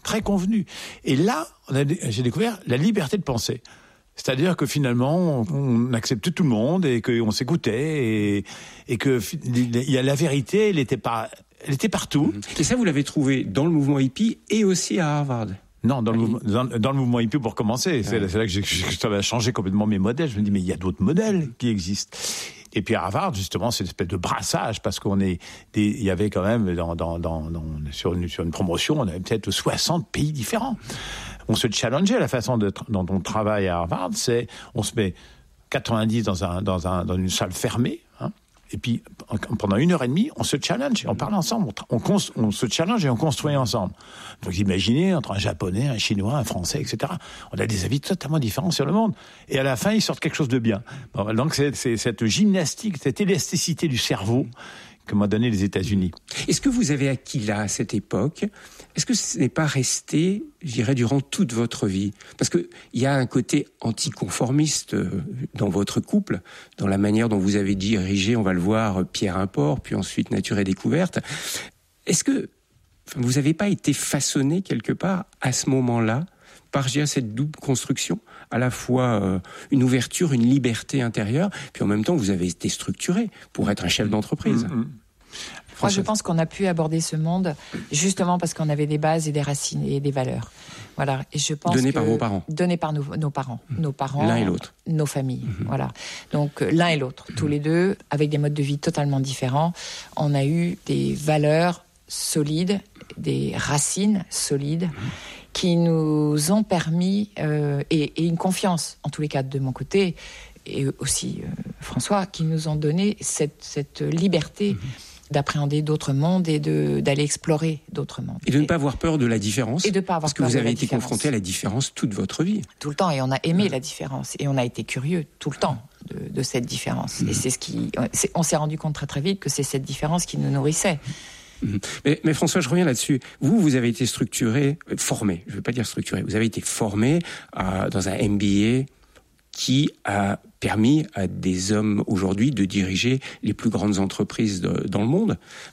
préconvenus. Et là, j'ai découvert la liberté de penser. C'est-à-dire que finalement, on acceptait tout le monde et qu'on s'écoutait et que la vérité, elle était partout. Et ça, vous l'avez trouvé dans le mouvement hippie et aussi à Harvard. Non, dans le mouvement hippie pour commencer. C'est là que ça va changer complètement mes modèles. Je me dis, mais il y a d'autres modèles qui existent. Et puis à Harvard, justement, c'est une espèce de brassage, parce il y avait quand même, sur une promotion, on avait peut-être 60 pays différents. On se challengeait, la façon dont on travaille à Harvard, on se met 90 dans une salle fermée, hein, et puis pendant 1h30, on se challenge, on parle ensemble, on se challenge et on construit ensemble. Donc imaginez, entre un Japonais, un Chinois, un Français, etc., on a des avis totalement différents sur le monde. Et à la fin, ils sortent quelque chose de bien. Bon, donc c'est cette gymnastique, cette élasticité du cerveau que m'ont donné les États-Unis. Est-ce que vous avez acquis là, à cette époque, est-ce que ce n'est pas resté, je dirais, durant toute votre vie ? Parce qu'il y a un côté anticonformiste dans votre couple, dans la manière dont vous avez dirigé, on va le voir, Pierre Import, puis ensuite Nature et Découverte. Est-ce que vous n'avez pas été façonné quelque part à ce moment-là par, je dirais, cette double construction, à la fois une ouverture, une liberté intérieure, puis en même temps vous avez été structuré pour être un chef d'entreprise. Moi, je pense qu'on a pu aborder ce monde justement parce qu'on avait des bases et des racines et des valeurs. Voilà. Et je pense données par vos parents. Données par nos parents. Nos parents. L'un et l'autre. Nos familles. Voilà. Donc, l'un et l'autre. Tous les deux, avec des modes de vie totalement différents. On a eu des valeurs solides, des racines solides, qui nous ont permis, et une confiance, en tous les cas de mon côté, et aussi François, qui nous ont donné cette liberté d'appréhender d'autres mondes et d'aller explorer d'autres mondes. Et de ne pas avoir peur de la différence. Et de ne pas avoir peur de la différence. Parce que vous avez été confronté à la différence toute votre vie. Tout le temps, et on a aimé la différence. Et on a été curieux tout le temps de cette différence. Et c'est on s'est rendu compte très très vite que c'est cette différence qui nous nourrissait. Mais François, je reviens là-dessus. Vous avez été formé, je ne veux pas dire structuré, vous avez été formé dans un MBA qui a permis à des hommes aujourd'hui de diriger les plus grandes entreprises dans le monde.